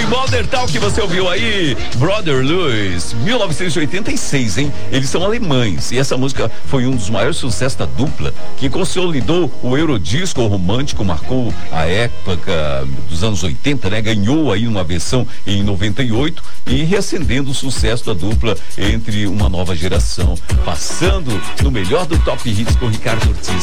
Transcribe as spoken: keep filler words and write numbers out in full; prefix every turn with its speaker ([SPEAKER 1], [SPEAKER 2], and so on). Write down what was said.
[SPEAKER 1] Modern Talk que você ouviu aí, Brother Louis, mil novecentos e oitenta e seis, hein? Eles são alemães e essa música foi um dos maiores sucessos da dupla, que consolidou o Eurodisco romântico, marcou a época dos anos oitenta, né? Ganhou aí uma versão em noventa e oito e reacendendo o sucesso da dupla entre uma nova geração, passando no melhor do Top Hits com Ricardo Ortiz.